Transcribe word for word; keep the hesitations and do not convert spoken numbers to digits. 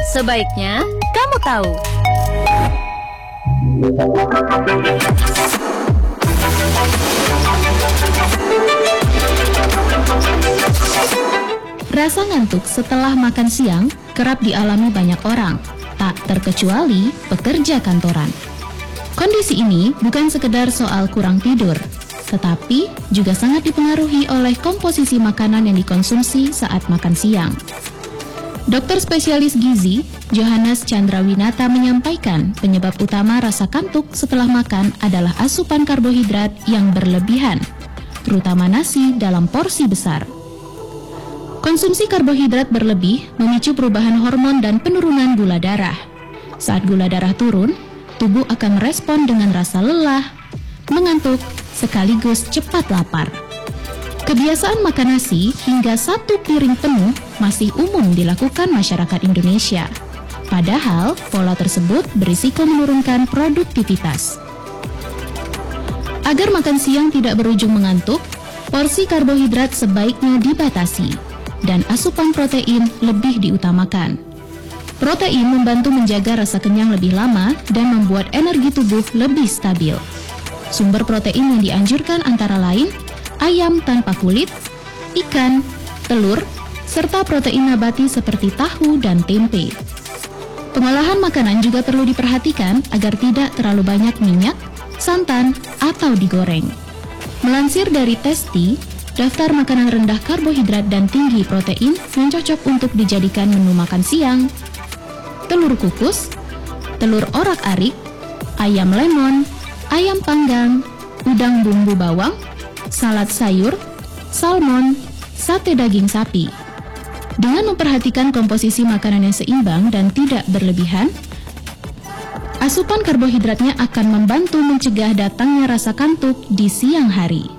Sebaiknya kamu tahu. Rasa ngantuk setelah makan siang kerap dialami banyak orang, tak terkecuali pekerja kantoran. Kondisi ini bukan sekedar soal kurang tidur, tetapi juga sangat dipengaruhi oleh komposisi makanan yang dikonsumsi saat makan siang. Dokter spesialis gizi, Johannes Chandrawinata menyampaikan penyebab utama rasa kantuk setelah makan adalah asupan karbohidrat yang berlebihan, terutama nasi dalam porsi besar. Konsumsi karbohidrat berlebih memicu perubahan hormon dan penurunan gula darah. Saat gula darah turun, tubuh akan merespon dengan rasa lelah, mengantuk, sekaligus cepat lapar. Kebiasaan makan nasi hingga satu piring penuh masih umum dilakukan masyarakat Indonesia. Padahal, pola tersebut berisiko menurunkan produktivitas. Agar makan siang tidak berujung mengantuk, porsi karbohidrat sebaiknya dibatasi dan asupan protein lebih diutamakan. Protein membantu menjaga rasa kenyang lebih lama dan membuat energi tubuh lebih stabil. Sumber protein yang dianjurkan antara lain ayam tanpa kulit, ikan, telur, serta protein nabati seperti tahu dan tempe. Pengolahan makanan juga perlu diperhatikan agar tidak terlalu banyak minyak, santan, atau digoreng. Melansir dari Tasty, daftar makanan rendah karbohidrat dan tinggi protein yang cocok untuk dijadikan menu makan siang: telur kukus, telur orak-arik, ayam lemon, ayam panggang, udang bumbu bawang, salad sayur, salmon, sate daging sapi. Dengan memperhatikan komposisi makanan yang seimbang dan tidak berlebihan, asupan karbohidratnya akan membantu mencegah datangnya rasa kantuk di siang hari.